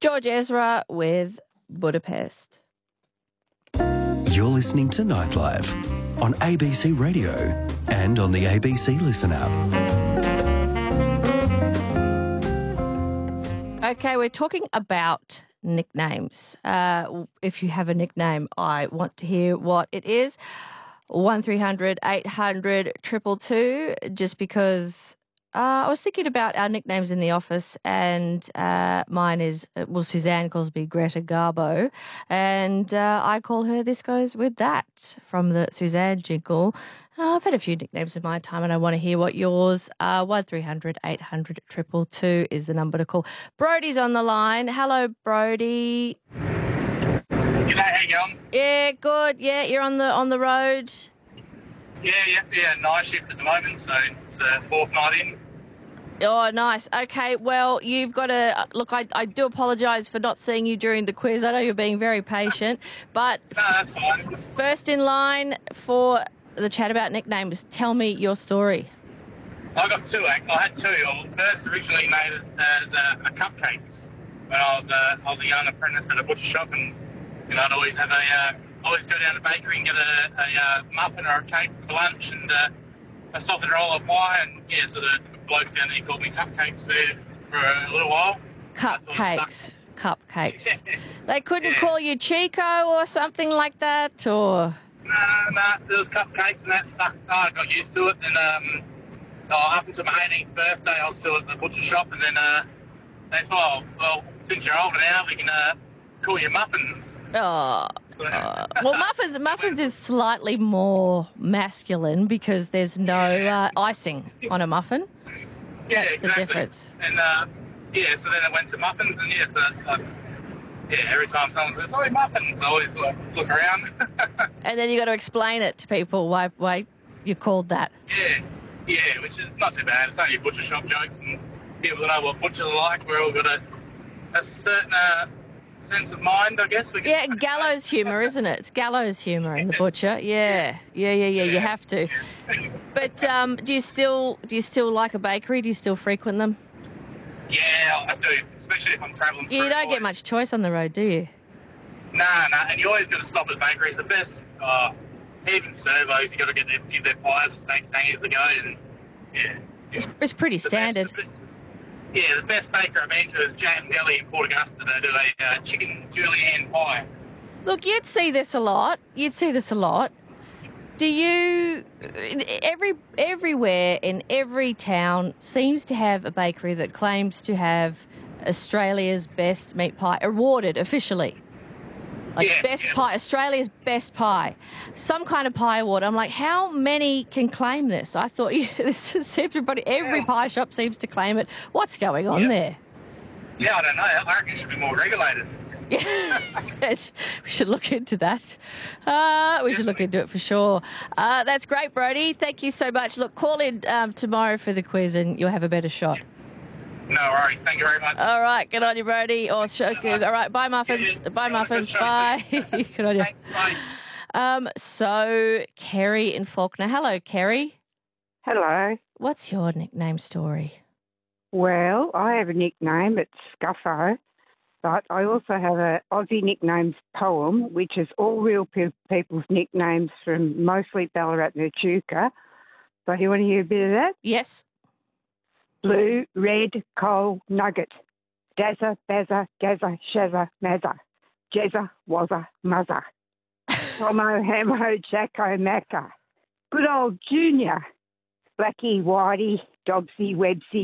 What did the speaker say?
George Ezra with Budapest. You're listening to Nightlife on ABC Radio and on the ABC Listen app. Okay, we're talking about nicknames. If you have a nickname, I want to hear what it is. 1300 800 222, just because I was thinking about our nicknames in the office, and mine is, Suzanne calls me Greta Garbo, and I call her This Goes With That from the Suzanne jingle. I've had a few nicknames in my time, and I want to hear what yours are. 1300 800 222 is the number to call. Brody's on the line. Hello, Brody. G'day, how you going? Yeah, good. Yeah, you're on the road. Yeah, night shift at the moment, so it's the fourth night in. Oh, nice. Okay, well, you've got to... Look, I do apologise for not seeing you during the quiz. I know you're being very patient, but... No, that's fine. First in line for the chat about nicknames, tell me your story. I got two. I had two. I first originally made it as a cupcakes when I was a young apprentice at a butcher shop, and I'd always have always go down to the bakery and get a muffin or a cake for lunch, and a soft and roll of pie, and so the blokes down there called me Cupcakes there for a little while. Cupcakes. Cupcakes. Yeah. They couldn't call you Chico or something like that, or... No, there was Cupcakes and that stuff. I got used to it, and up until my 18th birthday, I was still at the butcher shop, and then they thought, well, since you're older now, we can call you Muffins. Oh. Well, muffins is slightly more masculine because there's no icing on a muffin. Yeah, That's exactly. the difference. And so then I went to Muffins, and every time someone says, "Oh, Muffins," I always look around. And then you got to explain it to people why you're called that. Yeah, which is not too bad. It's only butcher shop jokes, and people know what butchers are like. We've all got a certain sense of mind, I guess. Yeah, gallows humour, isn't it? It's gallows humour in the butcher. Yeah. You have to. But do you still like a bakery? Do you still frequent them? Yeah, I do, especially if I'm travelling. You don't get much choice on the road, do you? Nah, and you always got to stop at bakeries. The best, even servos, you got to give their pies or steak hangers a go, and It's pretty standard. The best baker I've been to is Jam Deli in Port Augusta. They do a chicken julienne pie. Look, you'd see this a lot. Do you... Everywhere in every town seems to have a bakery that claims to have Australia's best meat pie, awarded officially. Pie, Australia's best pie. Some kind of pie award. I'm like, how many can claim this? I thought this is every pie shop seems to claim it. What's going on there? Yeah, I don't know. I reckon it should be more regulated. We should look into that. We should look into it for sure. That's great, Brody. Thank you so much. Look, call in tomorrow for the quiz and you'll have a better shot. No worries. Thank you very much. All right. Good on you, Brody. All right. Bye, Muffins. Bye, Muffins. Bye. Good on you. Thanks, bye. So, Kerry in Faulkner. Hello, Kerry. Hello. What's your nickname story? Well, I have a nickname. It's Scuffo. But I also have a Aussie nicknames poem, which is all real people's nicknames from mostly Ballarat and Echuca. So do you want to hear a bit of that? Yes. Blue, red, coal, nugget. Dazza, bazza, gazza, shazza, mazza. Jezza, wazza, muzza. Homo, hamo, jacko, macca. Good old Junior. Blackie, Whitey, Dogsy, Websy,